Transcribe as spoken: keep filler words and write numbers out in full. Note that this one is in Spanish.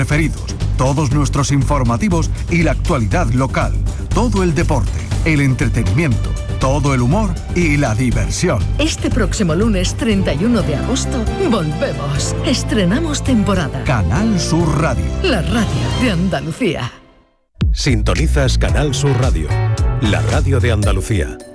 preferidos, todos nuestros informativos y la actualidad local, todo el deporte, el entretenimiento, todo el humor y la diversión. Este próximo lunes treinta y uno de agosto volvemos. Estrenamos temporada. Canal Sur Radio. La radio de Andalucía. Sintonizas Canal Sur Radio, la radio de Andalucía.